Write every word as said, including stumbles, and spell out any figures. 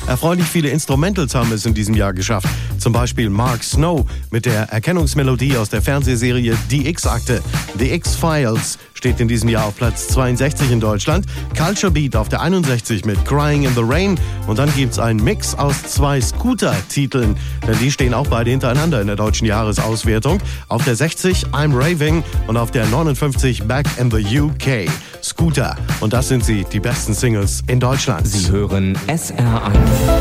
Erfreulich viele Instrumentals haben es in diesem Jahr geschafft. Zum Beispiel Mark Snow mit der Erkennungsmelodie aus der Fernsehserie Die X-Akte. The X-Files steht in diesem Jahr auf Platz zweiundsechzig in Deutschland. Culture Beat auf der einundsechzig mit Crying in the Rain. Und dann gibt's einen Mix aus zwei Scooter-Titeln, denn die stehen auch beide hintereinander in der deutschen Jahresauswertung. Auf der sechzig I'm Raving und auf der neunundfünfzig Back in the U K. Scooter. Und das sind sie, die besten Singles in Deutschland. Sie hören S R eins.